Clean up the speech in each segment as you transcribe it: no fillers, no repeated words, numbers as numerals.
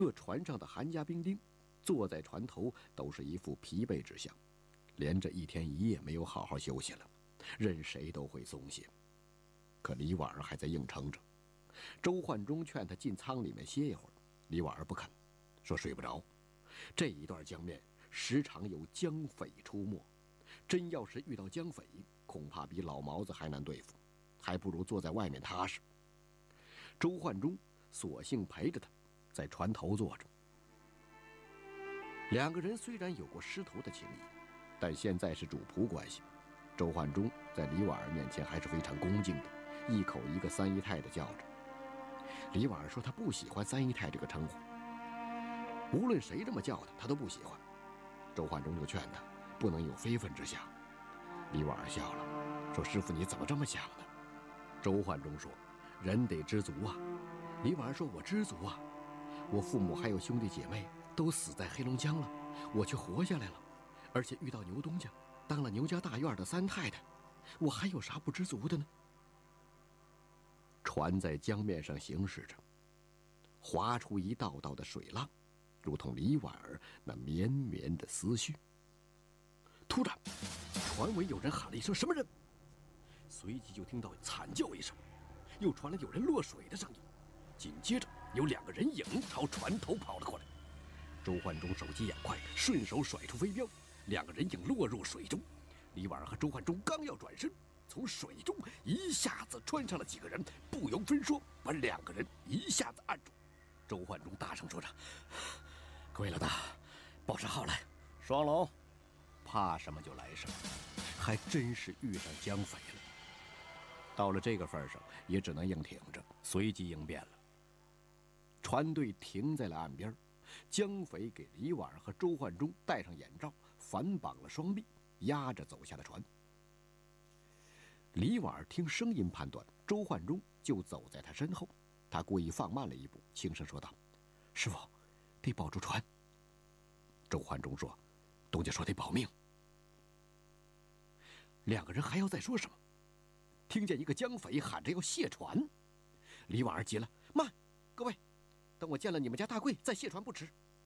各船上的韩家兵丁坐在船头，都是一副疲惫之相，连着1天1夜没有好好休息了，任谁都会松懈。可李婉儿还在硬撑着。周焕中劝他进舱里面歇一会儿，李婉儿不肯，说睡不着。这一段江面时常有江匪出没，真要是遇到江匪，恐怕比老毛子还难对付，还不如坐在外面踏实。周焕中索性陪着他，在船头坐着。2个人虽然有过师徒的情谊，但现在是主仆关系。周焕中在李婉儿面前还是非常恭敬的，一口一个三姨太的叫着。李婉儿说她不喜欢三姨太这个称呼，无论谁这么叫她，她都不喜欢。周焕中就劝她不能有非分之想。李婉儿笑了，说：“师傅你怎么这么想呢？”周焕中说：“人得知足啊。”李婉儿说：“我知足啊，我父母还有兄弟姐妹都死在黑龙江了，我却活下来了，而且遇到牛东家，当了牛家大院的三太太，我还有啥不知足的呢？”船在江面上行驶着，划出一道道的水浪，如同李婉儿那绵绵的思绪。突然，船尾有人喊了一声：“什么人？”随即就听到惨叫一声，又传来有人落水的声音，紧接着有2个人影朝船头跑了过来。周焕中手疾眼快，顺手甩出飞镖，2个人影落入水中。李婉儿和周焕中刚要转身，从水中一下子穿上了几个人，不由分说把2个人一下子按住。周焕中大声说着：“各位老大，报上号来。”双龙，怕什么就来什么，还真是遇上江匪了。到了这个份上，也只能硬挺着，随机应变了。船队停在了岸边，江匪给李婉儿和周焕中戴上眼罩，反绑了双臂，压着走下了船。李婉儿听声音判断周焕中就走在他身后，他故意放慢了一步，轻声说道：“师傅，得保住船。”周焕中说：“东家说得保命。”2个人还要再说什么，听见一个江匪喊着要卸船。李婉儿急了：“慢，各位，等我见了你们家大贵再卸船不迟。”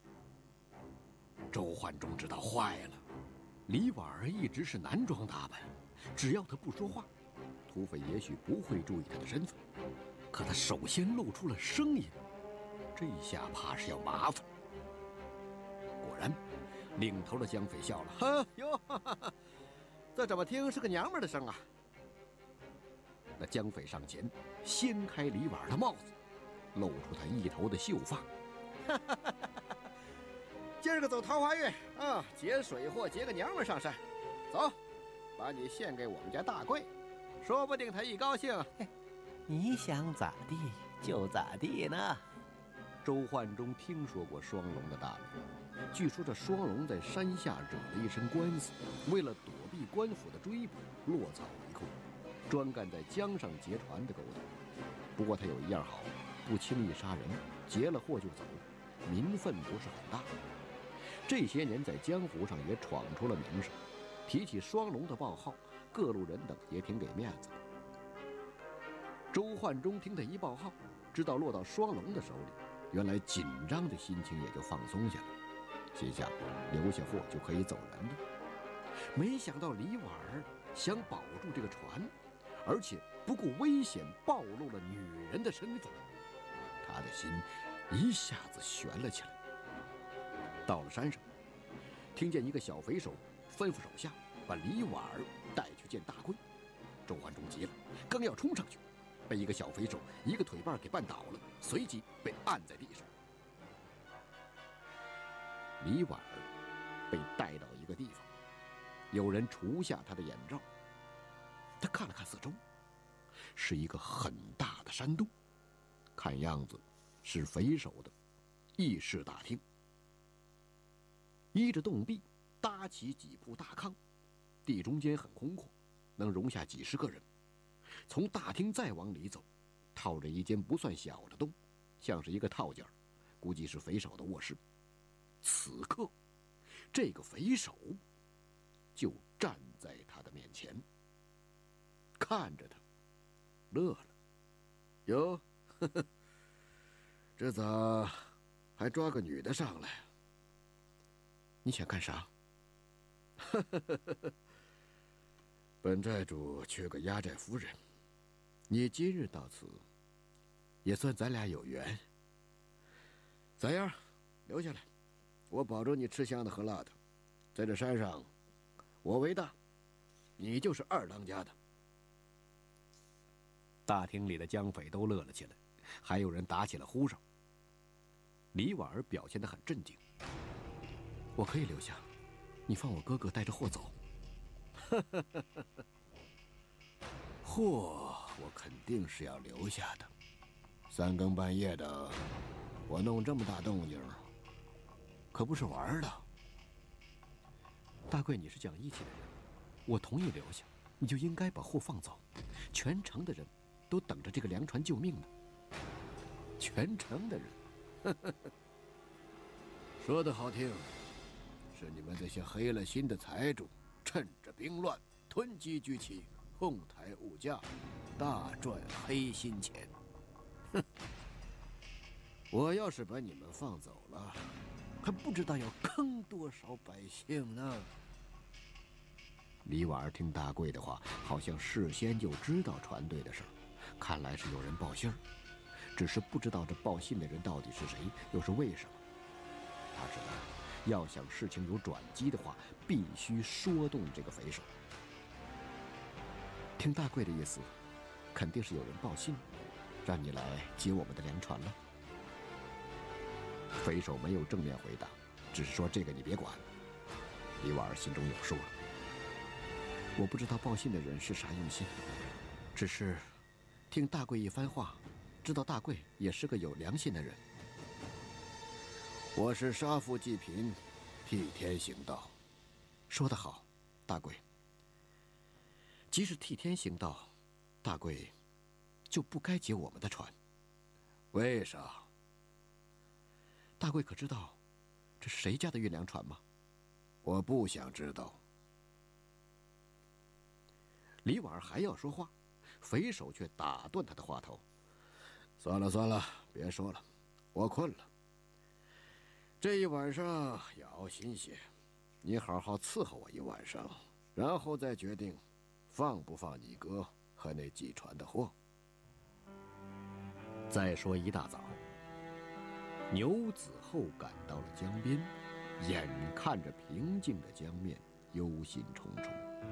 周焕中知道坏了，李婉儿一直是男装打扮，只要他不说话，土匪也许不会注意他的身份。可他首先露出了声音，这下怕是要麻烦。果然，领头的江匪笑了：“哈哟，哈哈，这怎么听是个娘们的声啊？”那江匪上前掀开李婉儿的帽子，露出他一头的秀发。“今儿个走桃花运啊，劫水货，劫个娘们上山。走，把你献给我们家大贵，说不定他一高兴， 你想咋地就咋地呢。” 周焕中听说过双龙的大名，据说这双龙在山下惹了一身官司，为了躲避官府的追捕，落草为寇，专干在江上劫船的勾当。不过他有一样好，不轻易杀人，劫了货就走，民愤不是很大。这些年在江湖上也闯出了名声，提起双龙的报号，各路人等也挺给面子的。周焕中听他一报号，知道落到双龙的手里，原来紧张的心情也就放松下来，心想留下货就可以走人了。没想到李婉儿想保住这个船，而且不顾危险暴露了女人的身份，他的心一下子悬了起来。到了山上，听见一个小匪手吩咐手下把李婉儿带去见大贵。周焕中急了，刚要冲上去，被一个小匪手一个腿绊给绊倒了，随即被按在地上。李婉儿被带到一个地方，有人除下他的眼罩，他看了看四周，是一个很大的山洞，看样子是匪首的议事大厅。依着洞壁搭起几铺大炕，地中间很空阔，能容下几十个人。从大厅再往里走，套着一间不算小的洞，像是一个套间，估计是匪首的卧室。此刻，这个匪首就站在他的面前，看着他，乐了。哟，呵呵，这咋还抓个女的上来。 你想干啥？ 本寨主缺个压寨夫人，你今日到此，也算咱俩有缘。咋样？留下来，我保证你吃香的喝辣的。在这山上，我为大，你就是二当家的。 大厅里的江匪都乐了起来，还有人打起了呼哨。李婉儿表现得很镇定。我可以留下，你放我哥哥带着货走。 货我肯定是要留下的。三更半夜的，我弄这么大动静，可不是玩的。 大贵，你是讲义气的人，我同意留下，你就应该把货放走。全城的人都等着这个粮船救命呢。 全城的人，说得好听，是你们这些黑了心的财主，趁着兵乱囤积居奇，哄抬物价，大赚黑心钱。哼！我要是把你们放走了，还不知道要坑多少百姓呢。 李婉儿听大贵的话，好像事先就知道船队的事儿，看来是有人报信儿，只是不知道这报信的人到底是谁，又是为什么。他知道，要想事情有转机的话，必须说动这个匪首。听大贵的意思，肯定是有人报信，让你来接我们的粮船了。匪首没有正面回答，只是说这个你别管。李婉儿心中有数了。我不知道报信的人是啥用心，只是听大贵一番话，知道大贵也是个有良心的人。 我是杀富济贫，替天行道。 说得好，大贵。即使替天行道，大贵就不该劫我们的船。 为啥？ 大贵可知道这是谁家的运粮船吗？ 我不想知道。 李婉儿还要说话，匪首却打断他的话头。 算了算了，别说了，我困了。这一晚上要熬心些，你好好伺候我一晚上，然后再决定放不放你哥和那几船的货。 再说一大早，牛子厚赶到了江边，眼看着平静的江面，忧心忡忡。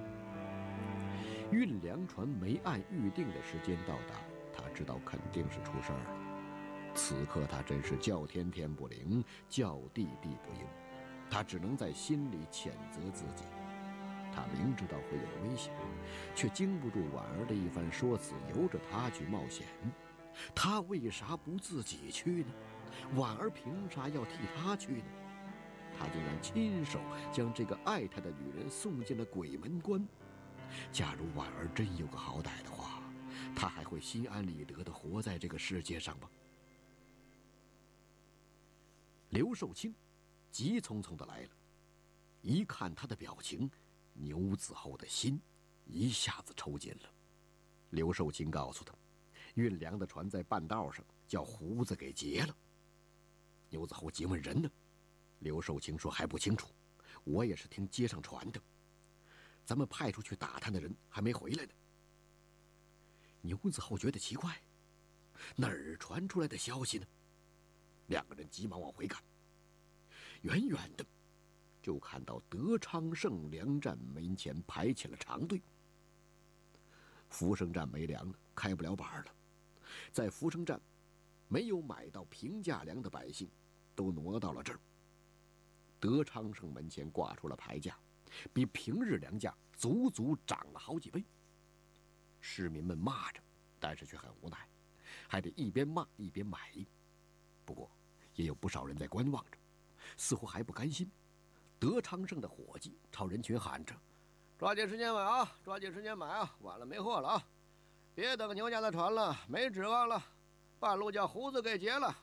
运粮船没按预定的时间到达，他知道肯定是出事儿了。此刻他真是叫天天不灵，叫地地不应，他只能在心里谴责自己。他明知道会有危险，却经不住婉儿的一番说辞，由着他去冒险。他为啥不自己去呢？婉儿凭啥要替他去呢？他竟然亲手将这个爱他的女人送进了鬼门关。假如婉儿真有个好歹的话，他还会心安理得地活在这个世界上吗？刘寿清急匆匆地来了，一看他的表情，牛子厚的心一下子抽筋了。刘寿清告诉他，运粮的船在半道上叫胡子给劫了。牛子厚急问人呢？刘寿清说还不清楚，我也是听街上传的。咱们派出去打探的人还没回来呢。牛子厚觉得奇怪，哪儿传出来的消息呢？两个人急忙往回赶，远远的就看到德昌盛粮站门前排起了长队。福生站没粮了，开不了板了。在福生站没有买到平价粮的百姓都挪到了这儿。德昌盛门前挂出了牌价，比平日粮价足足涨了好几倍。市民们骂着，但是却很无奈，还得一边骂一边买。不过也有不少人在观望着，似乎还不甘心。德昌盛的伙计朝人群喊着：“ 抓紧时间买啊！抓紧时间买啊！晚了没货了啊！别等牛家的船了，没指望了，半路叫胡子给劫了。”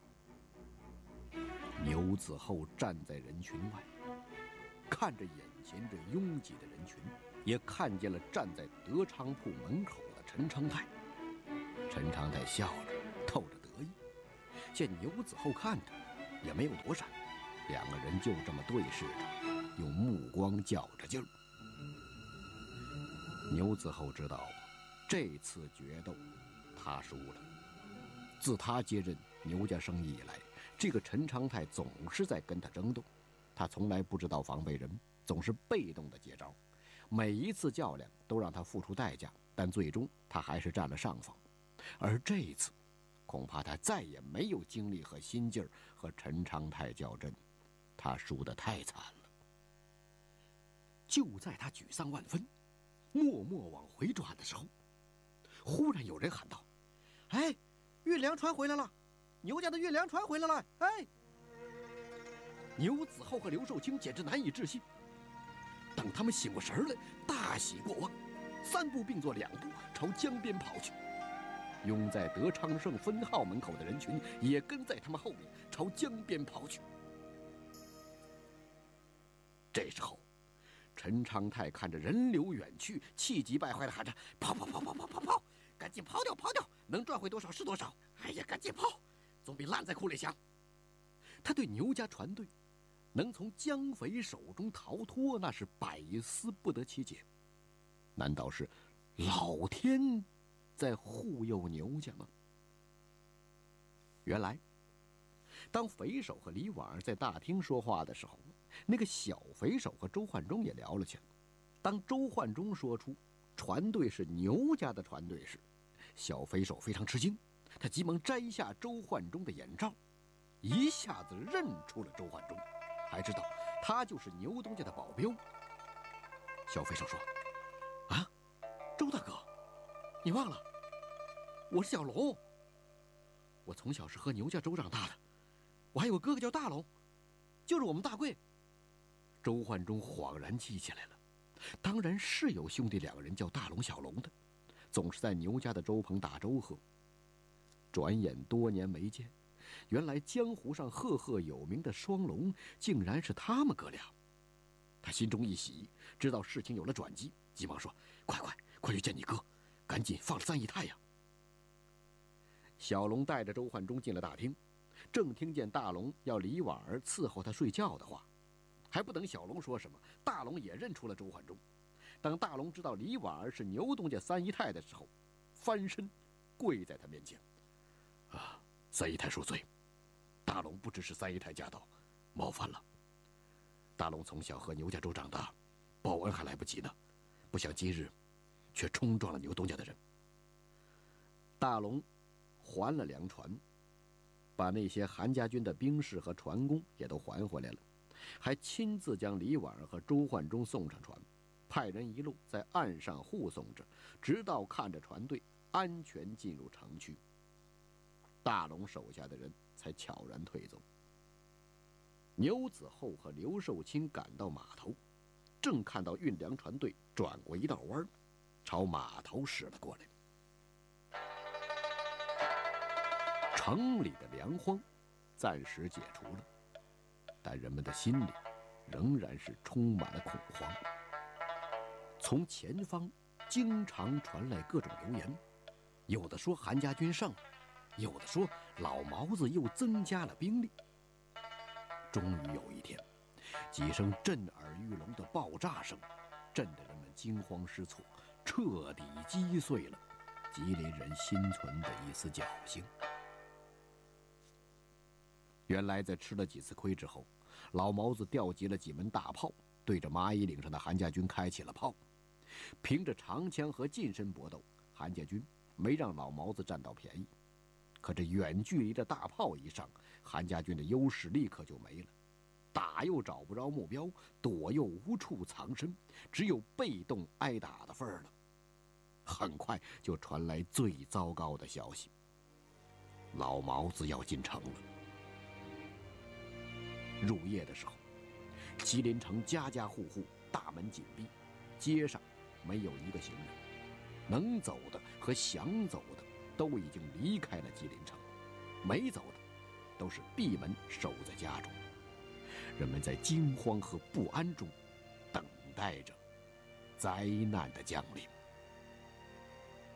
牛子厚站在人群外，看着眼前这拥挤的人群，也看见了站在德昌铺门口的陈昌泰。陈昌泰笑着，透着得意。见牛子厚看他， 也没有躲闪，两个人就这么对视着，用目光较着劲儿。牛子厚知道，这次决斗他输了。自他接任牛家生意以来，这个陈昌泰总是在跟他争斗，他从来不知道防备人，总是被动的接招。每一次较量都让他付出代价，但最终他还是占了上风。而这一次，恐怕他再也没有精力和心劲儿和陈昌泰较真，他输得太惨了。就在他沮丧万分，默默往回转的时候，忽然有人喊道：“哎，运粮船回来了！牛家的运粮船回来了！”哎，牛子厚和刘寿清简直难以置信。等他们醒过神来，大喜过望，3步并作2步朝江边跑去。拥在德昌盛分号门口的人群也跟在他们后面朝江边跑去。这时候，陈昌泰看着人流远去，气急败坏地喊着：“跑跑跑跑跑跑跑！赶紧跑掉跑掉！能赚回多少是多少！哎呀，赶紧跑，总比烂在库里强！”他对牛家船队能从江匪手中逃脱，那是百思不得其解。难道是老天在护佑牛家吗？原来，当匪首和李婉儿在大厅说话的时候，那个小匪首和周焕中也聊了起来。当周焕中说出船队是牛家的船队时，小匪首非常吃惊，他急忙摘下周焕中的眼罩，一下子认出了周焕中，还知道他就是牛东家的保镖。小匪首说：“啊，周大哥，你忘了，我是小龙。我从小是和牛家周长大的，我还有个哥哥叫大龙，就是我们大贵。”周焕中恍然记起来了，当然是有兄弟2个人叫大龙小龙的，总是在牛家的粥棚打粥喝。转眼多年没见，原来江湖上赫赫有名的双龙竟然是他们哥俩。他心中一喜，知道事情有了转机，急忙说：“快去见你哥，赶紧放了3姨太呀！”小龙带着周焕中进了大厅，正听见大龙要李婉儿伺候他睡觉的话，还不等小龙说什么，大龙也认出了周焕中。当大龙知道李婉儿是牛东家3姨太的时候，翻身跪在他面前：“啊，3姨太恕罪，大龙不知是3姨太驾到，冒犯了。大龙从小和牛家周长大，报恩还来不及呢，不想今日却冲撞了牛东家的人。”大龙还了粮船，把那些韩家军的兵士和船工也都还回来了，还亲自将李婉儿和周焕中送上船，派人一路在岸上护送着，直到看着船队安全进入城区，大龙手下的人才悄然退走。牛子厚和刘寿清赶到码头，正看到运粮船队转过一道弯，朝码头驶了过来。城里的粮荒暂时解除了，但人们的心里仍然是充满了恐慌。从前方经常传来各种流言，有的说韩家军胜了，有的说老毛子又增加了兵力。终于有一天，几声震耳欲聋的爆炸声，震得人们惊慌失措，彻底击碎了吉林人心存的一丝侥幸。原来在吃了几次亏之后，老毛子调集了几门大炮，对着蚂蚁岭上的韩家军开起了炮。凭着长枪和近身搏斗，韩家军没让老毛子占到便宜。可这远距离的大炮一上，韩家军的优势立刻就没了，打又找不着目标，躲又无处藏身，只有被动挨打的份儿了。很快就传来最糟糕的消息：老毛子要进城了。入夜的时候，吉林城家家户户大门紧闭，街上没有一个行人，能走的和想走的都已经离开了吉林城，没走的都是闭门守在家中。人们在惊慌和不安中等待着灾难的降临。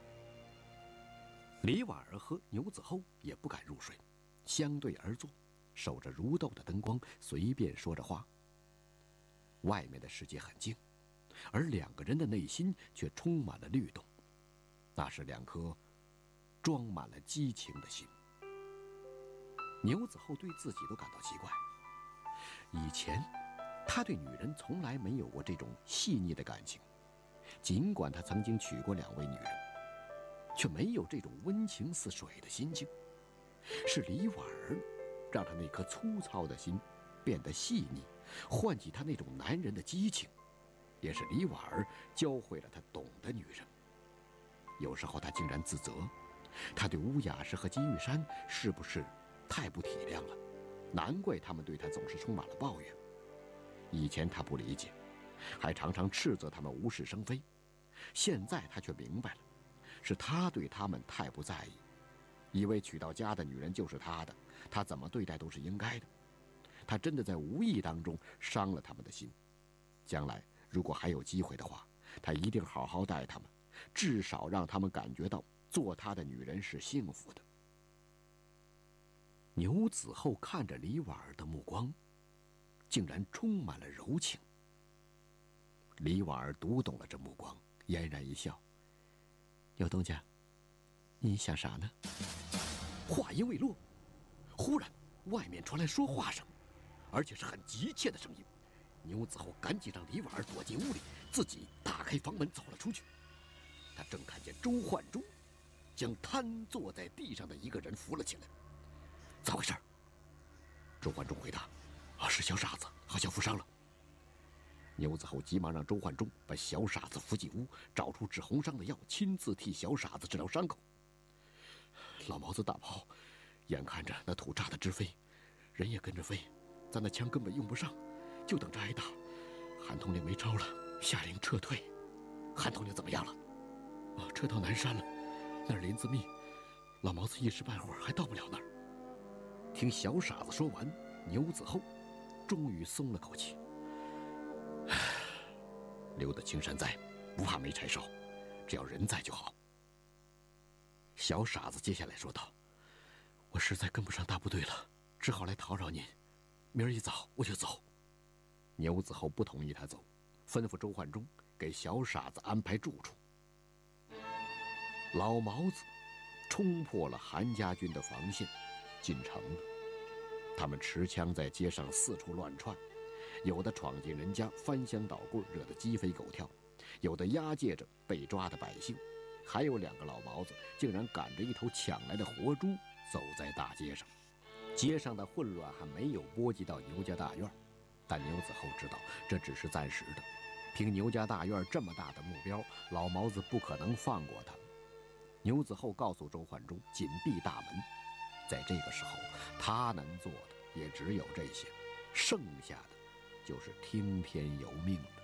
李婉儿和牛子厚也不敢入睡，相对而坐， 守着如豆的灯光，随便说着话。外面的世界很静，而两个人的内心却充满了律动，那是两颗装满了激情的心。牛子厚对自己都感到奇怪，以前他对女人从来没有过这种细腻的感情，尽管他曾经娶过2位女人，却没有这种温情似水的心境。是李婉儿让他那颗粗糙的心变得细腻，唤起他那种男人的激情，也是李婉儿教会了他懂得女人。有时候他竟然自责，他对乌雅氏和金玉山是不是太不体谅了？难怪他们对他总是充满了抱怨。以前他不理解，还常常斥责他们无事生非，现在他却明白了，是他对他们太不在意，以为娶到家的女人就是他的，他怎么对待都是应该的。他真的在无意当中伤了他们的心。将来如果还有机会的话，他一定好好待他们，至少让他们感觉到做他的女人是幸福的。牛子厚看着李婉儿的目光，竟然充满了柔情。李婉儿读懂了这目光，嫣然一笑：“牛东家，你想啥呢？”话音未落，忽然外面传来说话声，而且是很急切的声音。牛子厚赶紧让李婉儿躲进屋里，自己打开房门走了出去。他正看见周焕中将瘫坐在地上的一个人扶了起来。咋回事？周焕中回答：“是小傻子，好像负伤了。”牛子厚急忙让周焕中把小傻子扶进屋，找出治红伤的药，亲自替小傻子治疗伤口。老毛子大炮，眼看着那土炸得直飞，人也跟着飞，咱那枪根本用不上，就等着挨打。韩统领没招了，下令撤退。韩统领怎么样了？撤到南山了，那儿林子密，老毛子一时半会儿还到不了那儿。听小傻子说完，牛子厚终于松了口气。留得青山在，不怕没柴烧，只要人在就好。小傻子接下来说道：“我实在跟不上大部队了，只好来讨扰您。明儿一早我就走。”牛子厚不同意他走，吩咐周焕中给小傻子安排住处。老毛子冲破了韩家军的防线，进城了。他们持枪在街上四处乱窜，有的闯进人家翻箱倒柜，惹得鸡飞狗跳；有的押解着被抓的百姓，还有2个老毛子竟然赶着一头抢来的活猪走在大街上。街上的混乱还没有波及到牛家大院，但牛子厚知道这只是暂时的。凭牛家大院这么大的目标，老毛子不可能放过他们。牛子厚告诉周焕中紧闭大门，在这个时候他能做的也只有这些，剩下的就是听天由命了。